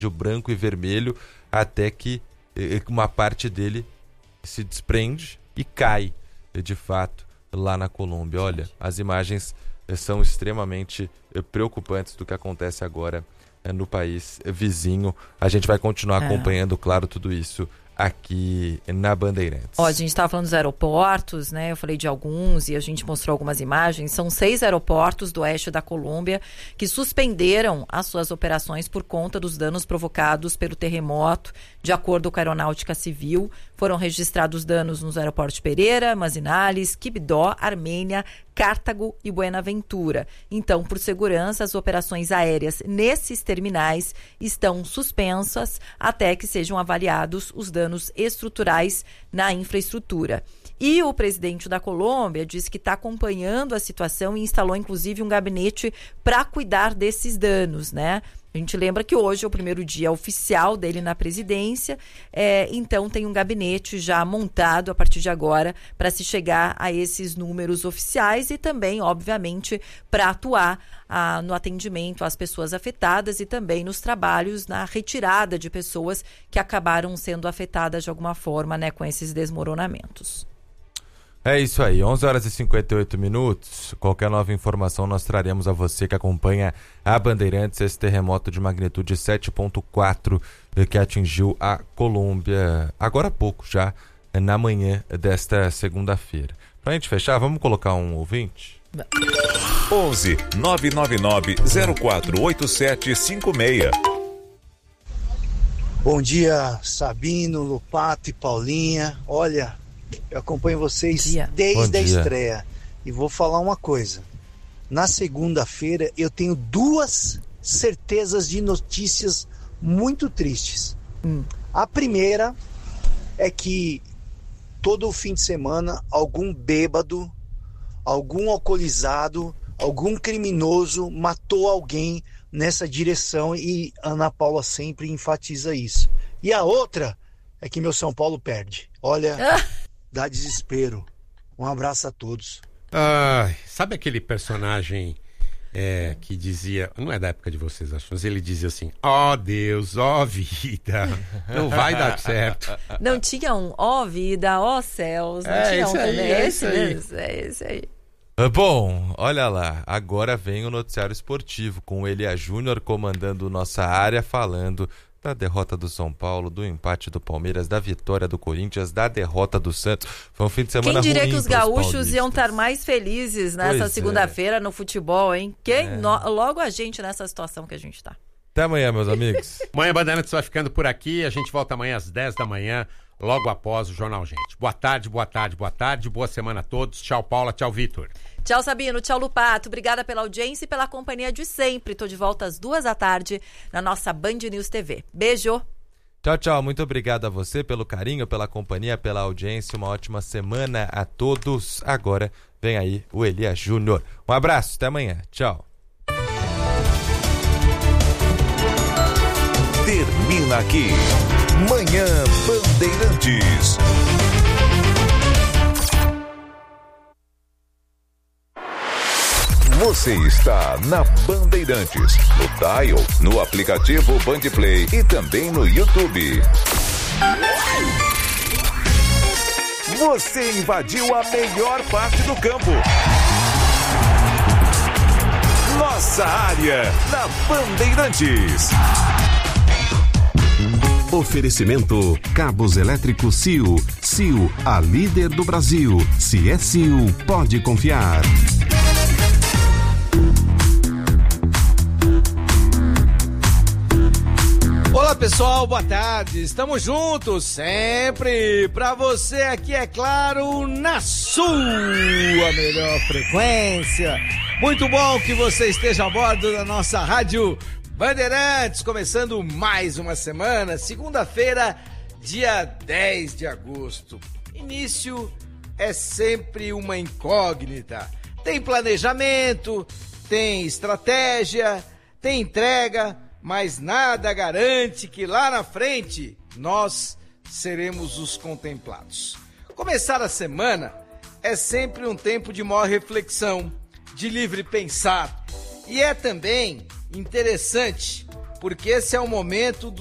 branco e vermelho, até que uma parte dele se desprende e cai, de fato, lá na Colômbia. Olha, as imagens são extremamente preocupantes do que acontece agora no país vizinho. A gente vai continuar acompanhando, claro, tudo isso aqui na Bandeirantes. A gente estava falando dos aeroportos, né? Eu falei de alguns e a gente mostrou algumas imagens. São 6 aeroportos do oeste da Colômbia que suspenderam as suas operações por conta dos danos provocados pelo terremoto. De acordo com a Aeronáutica Civil, foram registrados danos nos aeroportos de Pereira, Manizales, Quibdó, Armênia, Cartago e Buenaventura. Então, por segurança, as operações aéreas nesses terminais estão suspensas até que sejam avaliados os danos estruturais na infraestrutura. E o presidente da Colômbia disse que está acompanhando a situação e instalou, inclusive, um gabinete para cuidar desses danos, né? A gente lembra que hoje é o primeiro dia oficial dele na presidência, então tem um gabinete já montado a partir de agora para se chegar a esses números oficiais e também, obviamente, para atuar no atendimento às pessoas afetadas e também nos trabalhos na retirada de pessoas que acabaram sendo afetadas de alguma forma, né, com esses desmoronamentos. É isso aí, 11h58. Qualquer nova informação nós traremos a você que acompanha a Bandeirantes, esse terremoto de magnitude 7.4 que atingiu a Colômbia agora há pouco, já na manhã desta segunda-feira. Pra gente fechar, vamos colocar um ouvinte? 11 999 048756. Bom dia, Sabino, Lupato e Paulinha. Olha, eu acompanho vocês desde a estreia e vou falar uma coisa. Na segunda-feira eu tenho 2 certezas de notícias muito tristes. A primeira é que todo o fim de semana algum bêbado, algum alcoolizado, algum criminoso matou alguém nessa direção e Ana Paula sempre enfatiza isso. E a outra é que meu São Paulo perde. Olha... Dá desespero. Um abraço a todos. Sabe aquele personagem que dizia, não é da época de vocês, acho, mas ele dizia assim: ó Deus, ó vida, não vai dar certo. Não tinha um ó vida, ó céus, não tinha um também. É esse aí. Bom, olha lá, agora vem o noticiário esportivo com o Elia Júnior comandando nossa área, falando da derrota do São Paulo, do empate do Palmeiras, da vitória do Corinthians, da derrota do Santos. Foi um fim de semana ruim. Quem diria que os gaúchos iam estar mais felizes nessa segunda-feira no futebol, hein? Logo a gente nessa situação que a gente está. Até amanhã, meus amigos. Manhã Bandeirantes vai ficando por aqui. A gente volta amanhã às 10 da manhã, logo após o Jornal Gente. Boa tarde, boa tarde, boa tarde. Boa semana a todos. Tchau, Paula. Tchau, Vitor. Tchau, Sabino. Tchau, Lupato. Obrigada pela audiência e pela companhia de sempre. Tô de volta às 14h na nossa Band News TV. Beijo. Tchau, tchau. Muito obrigado a você pelo carinho, pela companhia, pela audiência. Uma ótima semana a todos. Agora vem aí o Elia Júnior. Um abraço. Até amanhã. Tchau. Termina aqui. Manhã Bandeirantes. Você está na Bandeirantes, no Dial, no aplicativo Bandplay e também no YouTube. Você invadiu a melhor parte do campo. Nossa área na Bandeirantes. Oferecimento Cabos Elétricos Sil. Sil, a líder do Brasil. Se é Sil, pode confiar. Olá pessoal, boa tarde, estamos juntos sempre pra você aqui, é claro, na sua melhor frequência. Muito bom que você esteja a bordo da nossa rádio Bandeirantes, começando mais uma semana, segunda-feira, dia 10 de agosto. Início é sempre uma incógnita, tem planejamento, tem estratégia, tem entrega, mas nada garante que lá na frente nós seremos os contemplados. Começar a semana é sempre um tempo de maior reflexão, de livre pensar. E é também interessante porque esse é o momento